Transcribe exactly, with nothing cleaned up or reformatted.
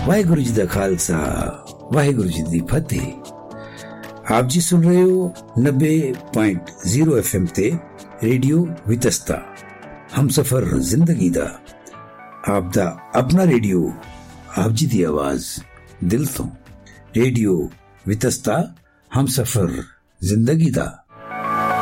ਵਾਹਿਗੁਰੂ ਜੀ ਦਾ ਖਾਲਸਾ, ਵਾਹਿਗੁਰੂ ਜੀ ਦੀ ਫਤਿਹ। ਆਪ ਜੀ ਸੁਣ ਰਹੇ ਹੋ ਨੱਬੇ ਪੁਆਇੰਟ ਜ਼ੀਰੋ ਐਫ ਐਮ ਤੇ ਰੇਡੀਓ ਵਿਤਸਤਾ, ਹਮਸਫਰ ਜ਼ਿੰਦਗੀ ਦਾ, ਆਪ ਦਾ ਆਪਣਾ ਰੇਡੀਓ, ਆਪ ਜੀ ਦੀ ਆਵਾਜ਼ ਦਿਲ ਤੋਂ। ਰੇਡੀਓ ਵਿਤਸਤਾ, ਹਮਸਫਰ ਜ਼ਿੰਦਗੀ ਦਾ।